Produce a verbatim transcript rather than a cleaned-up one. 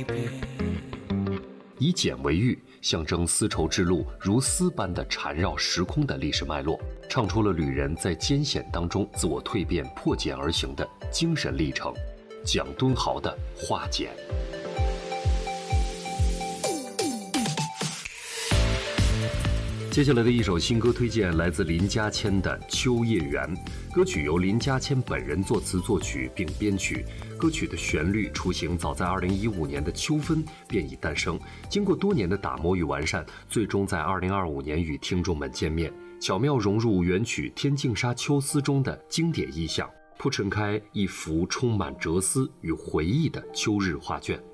以茧为喻，象征丝绸之路如丝般的缠绕时空的历史脉络，唱出了旅人在艰险当中自我蜕变、破茧而行的精神历程。蒋敦豪的化茧。接下来的一首新歌推荐来自林家谦的《秋叶原》，歌曲由林家谦本人作词作曲并编曲，歌曲的旋律雏形早在二零一五年的秋分便已诞生，经过多年的打磨与完善，最终在二零二五年与听众们见面，巧妙融入原曲《天净沙·秋思》中的经典意象，铺陈开一幅充满哲思与回忆的秋日画卷。